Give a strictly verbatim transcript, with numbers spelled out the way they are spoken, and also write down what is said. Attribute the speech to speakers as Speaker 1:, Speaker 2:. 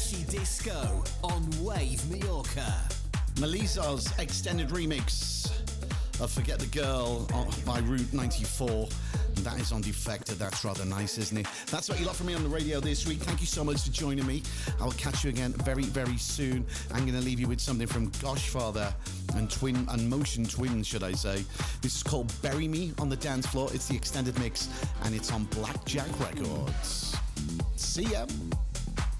Speaker 1: Slushy Disco on Wave Mallorca.
Speaker 2: Melissa's extended remix of Forget the Girl by Route ninety-four. That is on Defected. That's rather nice, isn't it? That's what you got from me on the radio this week. Thank you so much for joining me. I will catch you again very, very soon. I'm going to leave you with something from Goshfather and Twin and Motion Twins, should I say. This is called Bury Me on the Dance Floor. It's the extended mix and it's on Blackjack Records. See ya.